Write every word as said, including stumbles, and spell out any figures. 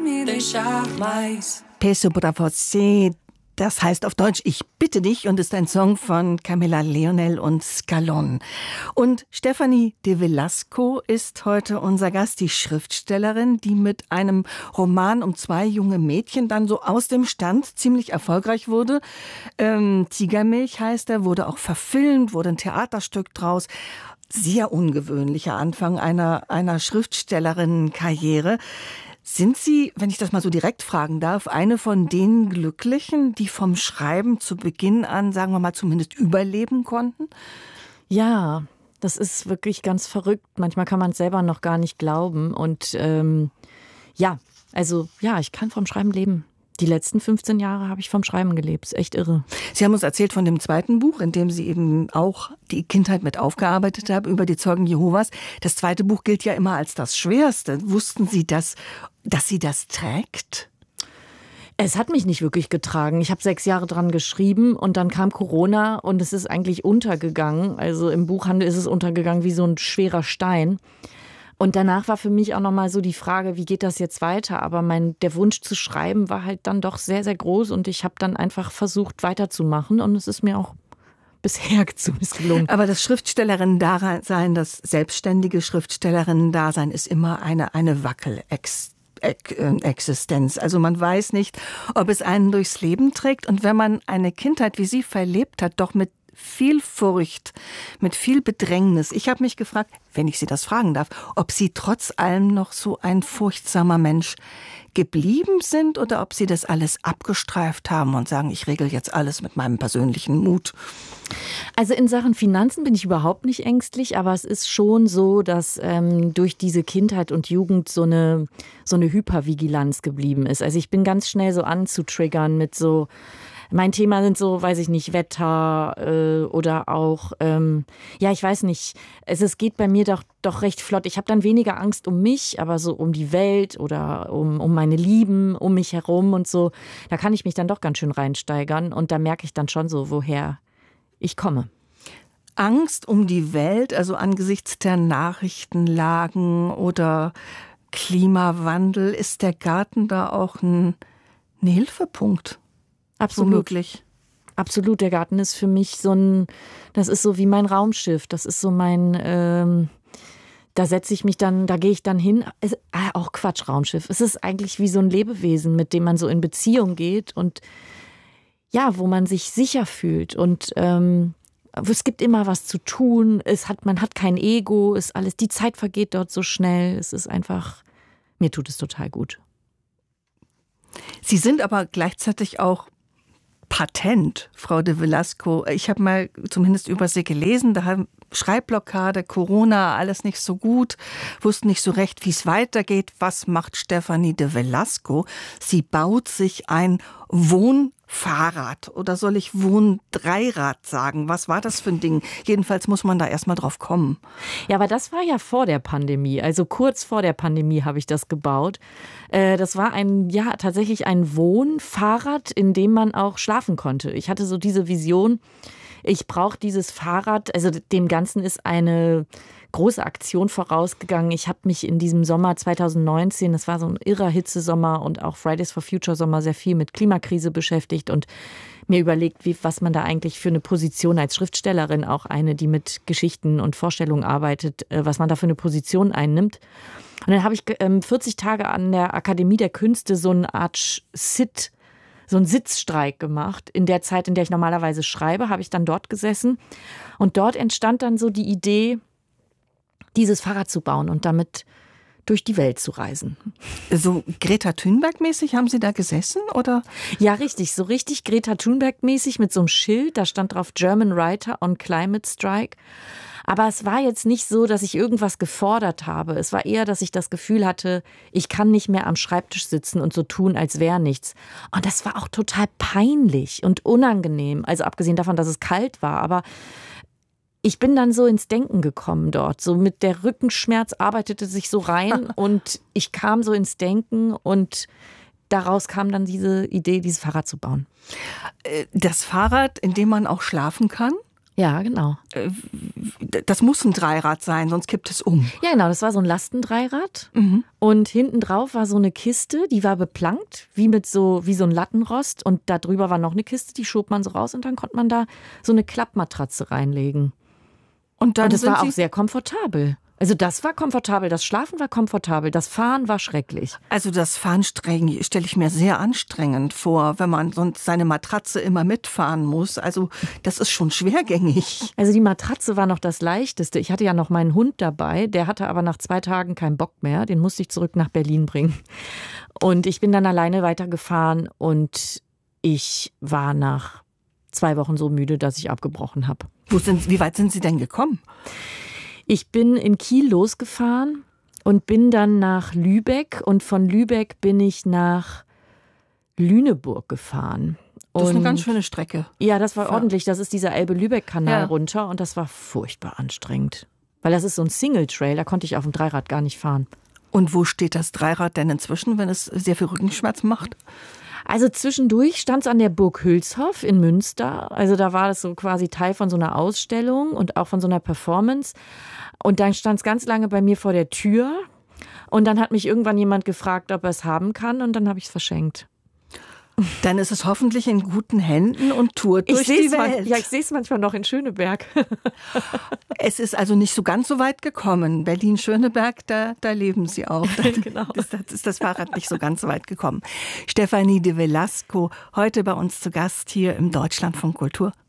Peço pra você, das heißt auf Deutsch Ich bitte dich und ist ein Song von Camila Leonel und Scalon. Und Stephanie de Velasco ist heute unser Gast, die Schriftstellerin, die mit einem Roman um zwei junge Mädchen dann so aus dem Stand ziemlich erfolgreich wurde. Ähm, Tigermilch heißt er, wurde auch verfilmt, wurde ein Theaterstück draus. Sehr ungewöhnlicher Anfang einer, einer Schriftstellerinnenkarriere. Sind Sie, wenn ich das mal so direkt fragen darf, eine von den Glücklichen, die vom Schreiben zu Beginn an, sagen wir mal, zumindest überleben konnten? Ja, das ist wirklich ganz verrückt. Manchmal kann man es selber noch gar nicht glauben. Und ähm, ja, also ja, ich kann vom Schreiben leben. Die letzten fünfzehn Jahre habe ich vom Schreiben gelebt. Ist echt irre. Sie haben uns erzählt von dem zweiten Buch, in dem Sie eben auch die Kindheit mit aufgearbeitet haben, über die Zeugen Jehovas. Das zweite Buch gilt ja immer als das Schwerste. Wussten Sie das, dass sie das trägt? Es hat mich nicht wirklich getragen. Ich habe sechs Jahre dran geschrieben und dann kam Corona und es ist eigentlich untergegangen. Also im Buchhandel ist es untergegangen wie so ein schwerer Stein. Und danach war für mich auch nochmal so die Frage, wie geht das jetzt weiter? Aber mein, der Wunsch zu schreiben war halt dann doch sehr, sehr groß und ich habe dann einfach versucht weiterzumachen und es ist mir auch bisher zumindest gelungen. Aber das Schriftstellerinnen-Dasein, das selbstständige Schriftstellerinnen-Dasein ist immer eine, eine Wackelexistenz. Also man weiß nicht, ob es einen durchs Leben trägt und wenn man eine Kindheit wie Sie verlebt hat, doch mit viel Furcht, mit viel Bedrängnis. Ich habe mich gefragt, wenn ich Sie das fragen darf, ob Sie trotz allem noch so ein furchtsamer Mensch geblieben sind oder ob Sie das alles abgestreift haben und sagen, ich regel jetzt alles mit meinem persönlichen Mut. Also in Sachen Finanzen bin ich überhaupt nicht ängstlich, aber es ist schon so, dass ähm, durch diese Kindheit und Jugend so eine, so eine Hypervigilanz geblieben ist. Also ich bin ganz schnell so anzutriggern mit so, mein Thema sind so, weiß ich nicht, Wetter äh, oder auch, ähm, ja, ich weiß nicht, es, es geht bei mir doch, doch recht flott. Ich habe dann weniger Angst um mich, aber so um die Welt oder um, um meine Lieben um mich herum und so. Da kann ich mich dann doch ganz schön reinsteigern und da merke ich dann schon so, woher ich komme. Angst um die Welt, also angesichts der Nachrichtenlagen oder Klimawandel, ist der Garten da auch ein, ein Hilfepunkt? Absolut. Womöglich. Absolut. Der Garten ist für mich so ein, das ist so wie mein Raumschiff. Das ist so mein, ähm, da setze ich mich dann, da gehe ich dann hin. Es, äh, auch Quatsch, Raumschiff. Es ist eigentlich wie so ein Lebewesen, mit dem man so in Beziehung geht und ja, wo man sich sicher fühlt. Und ähm, es gibt immer was zu tun. Es hat, man hat kein Ego. Ist alles, die Zeit vergeht dort so schnell. Es ist einfach, mir tut es total gut. Sie sind aber gleichzeitig auch patent, Frau de Velasco. Ich habe mal zumindest über Sie gelesen, da haben Schreibblockade, Corona, alles nicht so gut, wussten nicht so recht, wie es weitergeht. Was macht Stephanie de Velasco? Sie baut sich ein Wohnfahrrad oder soll ich Wohndreirad sagen? Was war das für ein Ding? Jedenfalls muss man da erstmal drauf kommen. Ja, aber das war ja vor der Pandemie. Also kurz vor der Pandemie habe ich das gebaut. Das war ein, ja, tatsächlich ein Wohnfahrrad, in dem man auch schlafen konnte. Ich hatte so diese Vision, ich brauche dieses Fahrrad, also dem Ganzen ist eine große Aktion vorausgegangen. Ich habe mich in diesem Sommer zwanzig neunzehn, das war so ein irrer Hitzesommer und auch Fridays for Future Sommer, sehr viel mit Klimakrise beschäftigt und mir überlegt, wie, was man da eigentlich für eine Position als Schriftstellerin, auch eine, die mit Geschichten und Vorstellungen arbeitet, was man da für eine Position einnimmt. Und dann habe ich ähm, vierzig Tage an der Akademie der Künste so eine Art Sit, so einen Sitzstreik gemacht. In der Zeit, in der ich normalerweise schreibe, habe ich dann dort gesessen. Und dort entstand dann so die Idee, dieses Fahrrad zu bauen und damit durch die Welt zu reisen. So Greta Thunberg-mäßig haben Sie da gesessen, oder? Ja, richtig. So richtig Greta Thunberg-mäßig mit so einem Schild. Da stand drauf German Writer on Climate Strike. Aber es war jetzt nicht so, dass ich irgendwas gefordert habe. Es war eher, dass ich das Gefühl hatte, ich kann nicht mehr am Schreibtisch sitzen und so tun, als wäre nichts. Und das war auch total peinlich und unangenehm. Also abgesehen davon, dass es kalt war. Aber ich bin dann so ins Denken gekommen dort. So mit der Rückenschmerz arbeitete sich so rein und ich kam so ins Denken und daraus kam dann diese Idee, dieses Fahrrad zu bauen. Das Fahrrad, in dem man auch schlafen kann? Ja, genau. Das muss ein Dreirad sein, sonst kippt es um. Ja, genau, das war so ein Lastendreirad. Mhm. Und hinten drauf war so eine Kiste, die war beplankt, wie mit so, wie so ein Lattenrost. Und da drüber war noch eine Kiste, die schob man so raus und dann konnte man da so eine Klappmatratze reinlegen. Und, dann und das sind war Sie auch sehr komfortabel. Also das war komfortabel, das Schlafen war komfortabel, das Fahren war schrecklich. Also das Fahren stelle ich mir sehr anstrengend vor, wenn man sonst seine Matratze immer mitfahren muss. Also das ist schon schwergängig. Also die Matratze war noch das Leichteste. Ich hatte ja noch meinen Hund dabei, der hatte aber nach zwei Tagen keinen Bock mehr. Den musste ich zurück nach Berlin bringen. Und ich bin dann alleine weitergefahren und ich war nach zwei Wochen so müde, dass ich abgebrochen habe. Wo sind, wie weit sind Sie denn gekommen? Ich bin in Kiel losgefahren und bin dann nach Lübeck und von Lübeck bin ich nach Lüneburg gefahren. Das ist eine und ganz schöne Strecke. Ja, das war ordentlich. Das ist dieser Elbe-Lübeck-Kanal Ja. runter und das war furchtbar anstrengend. Weil das ist so ein Single-Trail, da konnte ich auf dem Dreirad gar nicht fahren. Und wo steht das Dreirad denn inzwischen, wenn es sehr viel Rückenschmerzen macht? Also zwischendurch stand es an der Burg Hülshoff in Münster. Also da war das so quasi Teil von so einer Ausstellung und auch von so einer Performance. Und dann stand es ganz lange bei mir vor der Tür. Und dann hat mich irgendwann jemand gefragt, ob er es haben kann. Und dann habe ich es verschenkt. Dann ist es hoffentlich in guten Händen und tourt durch die man, Welt. ja, ich sehe es manchmal noch in Schöneberg. Es ist also nicht so ganz so weit gekommen. Berlin-Schöneberg, da, da leben Sie auch. Da Genau. ist, das ist das Fahrrad nicht so ganz so weit gekommen. Stefanie de Velasco, heute bei uns zu Gast hier im Deutschlandfunk Kultur.